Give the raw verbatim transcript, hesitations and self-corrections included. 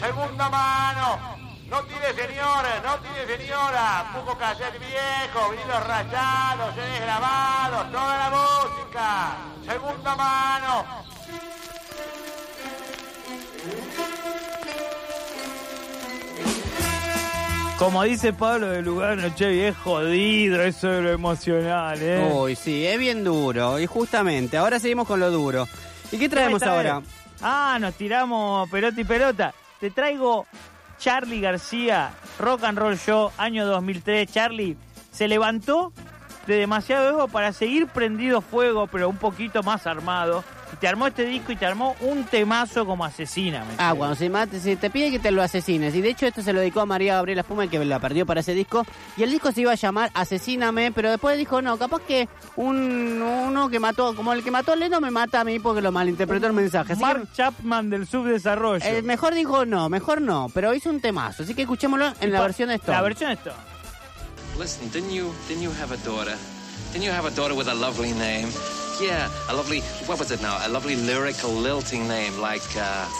Segunda mano. No tire señores, no tire señora. Poco cassette viejo, vinilos rayados, C Ds grabados, toda la música. Segunda mano. Como dice Pablo de Lugano, che, bien jodido, eso de lo emocional, ¿eh? Uy, sí, es bien duro. Y justamente, ahora seguimos con lo duro. ¿Y qué traemos ahora? Ah, nos tiramos pelota y pelota. Te traigo Charly García, Rock and Roll Show, año dos mil tres. Charly se levantó de demasiado ego para seguir prendido fuego, pero un poquito más armado. Y te armó este disco y te armó un temazo como Asesina. Ah, creo. Cuando se, mate, se te pide que te lo asesines. Y de hecho esto se lo dedicó a María Gabriela Espuma, que la perdió para ese disco. Y el disco se iba a llamar Asesíname, pero después dijo, no, capaz que un uno que mató, como el que mató a Leno me mata a mí porque lo malinterpretó el mensaje. Así Mark que, Chapman del subdesarrollo. Eh, mejor dijo no, mejor no, pero hizo un temazo. Así que escuchémoslo en la pa- versión de Stone. La versión de Stone. Listen, didn't you didn't you have a daughter? Didn't you have a daughter with a lovely name? Yeah, a lovely, what was it now? A lovely lyrical, lilting name like, uh,